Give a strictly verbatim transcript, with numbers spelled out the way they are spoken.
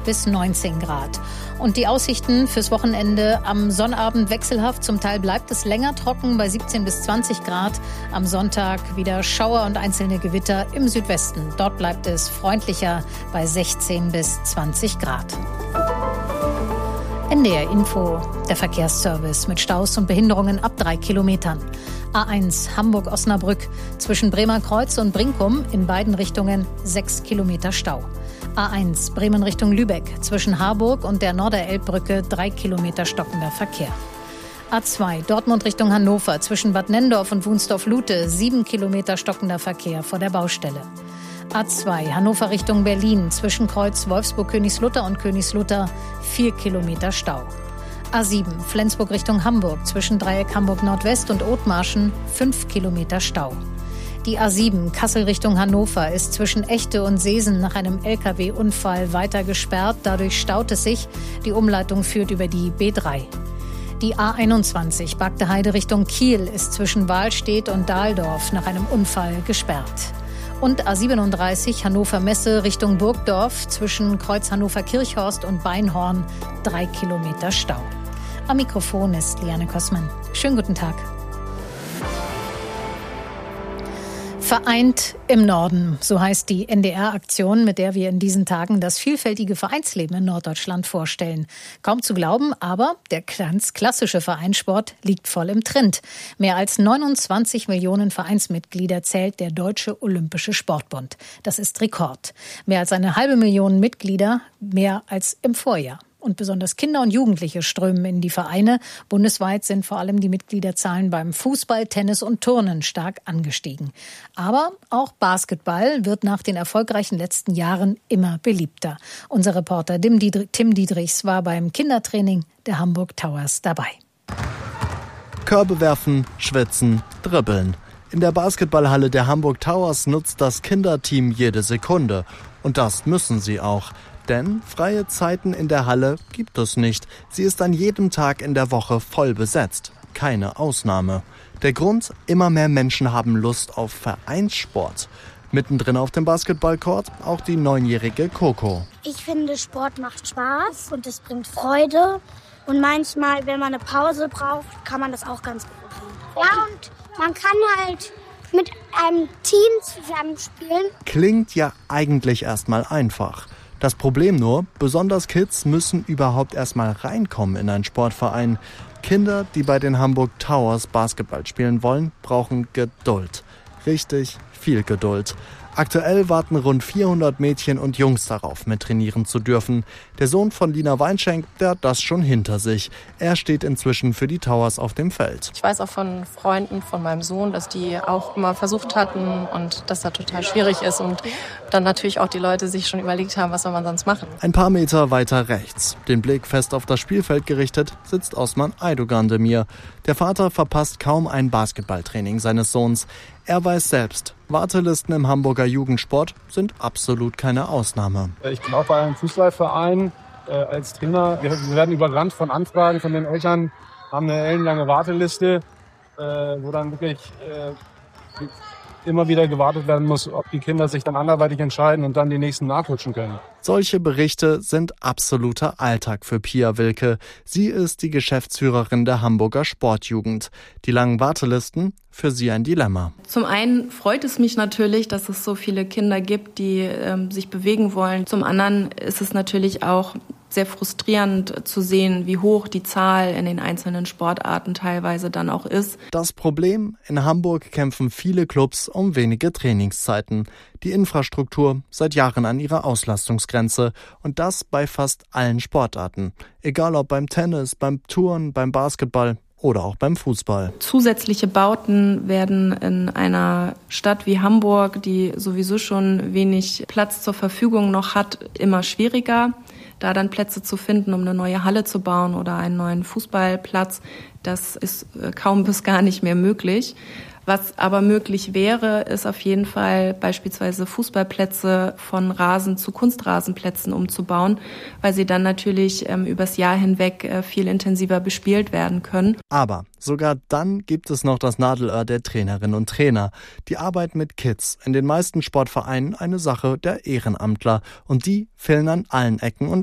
bis neunzehn Grad. Und die Aussichten fürs Wochenende: am Sonnabend wechselhaft, zum Teil bleibt es länger trocken bei siebzehn bis zwanzig Grad. Am Sonntag wieder Schauer und einzelne Gewitter im Südwesten. Dort bleibt es freundlicher bei sechzehn bis zwanzig Grad. N D R Info, der Verkehrsservice mit Staus und Behinderungen ab drei Kilometern. A eins Hamburg-Osnabrück zwischen Bremer Kreuz und Brinkum in beiden Richtungen sechs Kilometer Stau. A eins Bremen Richtung Lübeck zwischen Harburg und der Norderelbbrücke drei Kilometer stockender Verkehr. A zwei Dortmund Richtung Hannover zwischen Bad Nenndorf und Wunstorf-Lute sieben Kilometer stockender Verkehr vor der Baustelle. A zwei Hannover Richtung Berlin zwischen Kreuz Wolfsburg-Königslutter und Königslutter vier Kilometer Stau. A sieben Flensburg Richtung Hamburg zwischen Dreieck Hamburg Nordwest und Othmarschen fünf Kilometer Stau. Die A sieben Kassel Richtung Hannover ist zwischen Echte und Seesen nach einem L K W-Unfall weiter gesperrt. Dadurch staut es sich. Die Umleitung führt über die B drei. Die A einundzwanzig Bagde Heide Richtung Kiel ist zwischen Wahlstedt und Dahldorf nach einem Unfall gesperrt. Und A siebenunddreißig Hannover Messe Richtung Burgdorf zwischen Kreuz Hannover Kirchhorst und Beinhorn drei Kilometer Stau. Am Mikrofon ist Liane Kossmann. Schönen guten Tag. Vereint im Norden, so heißt die N D R-Aktion, mit der wir in diesen Tagen das vielfältige Vereinsleben in Norddeutschland vorstellen. Kaum zu glauben, aber der ganz klassische Vereinssport liegt voll im Trend. Mehr als neunundzwanzig Millionen Vereinsmitglieder zählt der Deutsche Olympische Sportbund. Das ist Rekord. Mehr als eine halbe Million Mitglieder, mehr als im Vorjahr. Und besonders Kinder und Jugendliche strömen in die Vereine. Bundesweit sind vor allem die Mitgliederzahlen beim Fußball, Tennis und Turnen stark angestiegen. Aber auch Basketball wird nach den erfolgreichen letzten Jahren immer beliebter. Unser Reporter Tim Diedrichs war beim Kindertraining der Hamburg Towers dabei. Körbe werfen, schwitzen, dribbeln. In der Basketballhalle der Hamburg Towers nutzt das Kinderteam jede Sekunde. Und das müssen sie auch. Denn freie Zeiten in der Halle gibt es nicht. Sie ist an jedem Tag in der Woche voll besetzt. Keine Ausnahme. Der Grund: immer mehr Menschen haben Lust auf Vereinssport. Mittendrin auf dem Basketballcourt auch die neunjährige Coco. Ich finde, Sport macht Spaß und es bringt Freude. Und manchmal, wenn man eine Pause braucht, kann man das auch ganz gut machen. Ja, und man kann halt mit einem Team zusammenspielen. Klingt ja eigentlich erstmal einfach. Das Problem nur: besonders Kids müssen überhaupt erstmal reinkommen in einen Sportverein. Kinder, die bei den Hamburg Towers Basketball spielen wollen, brauchen Geduld. Richtig viel Geduld. Aktuell warten rund vierhundert Mädchen und Jungs darauf, mittrainieren zu dürfen. Der Sohn von Lina Weinschenk, der hat das schon hinter sich. Er steht inzwischen für die Towers auf dem Feld. Ich weiß auch von Freunden von meinem Sohn, dass die auch immer versucht hatten und dass das total schwierig ist. Und dann natürlich auch die Leute sich schon überlegt haben, was soll man sonst machen. Ein paar Meter weiter rechts, den Blick fest auf das Spielfeld gerichtet, sitzt Osman Aydogandemir. Der Vater verpasst kaum ein Basketballtraining seines Sohns. Er weiß selbst, Wartelisten im Hamburger Jugendsport sind absolut keine Ausnahme. Ich bin auch bei einem Fußballverein äh, als Trainer. Wir, wir werden überrannt von Anfragen von den Eltern, haben eine ellenlange Warteliste, äh, wo dann wirklich äh, immer wieder gewartet werden muss, ob die Kinder sich dann anderweitig entscheiden und dann die nächsten nachrutschen können. Solche Berichte sind absoluter Alltag für Pia Wilke. Sie ist die Geschäftsführerin der Hamburger Sportjugend. Die langen Wartelisten, für sie ein Dilemma. Zum einen freut es mich natürlich, dass es so viele Kinder gibt, die ähm, sich bewegen wollen. Zum anderen ist es natürlich auch sehr frustrierend zu sehen, wie hoch die Zahl in den einzelnen Sportarten teilweise dann auch ist. Das Problem: in Hamburg kämpfen viele Clubs um wenige Trainingszeiten. Die Infrastruktur seit Jahren an ihrer Auslastungsgrenze. Und das bei fast allen Sportarten. Egal ob beim Tennis, beim Turnen, beim Basketball oder auch beim Fußball. Zusätzliche Bauten werden in einer Stadt wie Hamburg, die sowieso schon wenig Platz zur Verfügung noch hat, immer schwieriger. Da dann Plätze zu finden, um eine neue Halle zu bauen oder einen neuen Fußballplatz, das ist kaum bis gar nicht mehr möglich. Was aber möglich wäre, ist auf jeden Fall beispielsweise Fußballplätze von Rasen zu Kunstrasenplätzen umzubauen, weil sie dann natürlich ähm, übers Jahr hinweg äh, viel intensiver bespielt werden können. Aber sogar dann gibt es noch das Nadelöhr der Trainerinnen und Trainer. Die Arbeit mit Kids, in den meisten Sportvereinen eine Sache der Ehrenamtler. Und die fehlen an allen Ecken und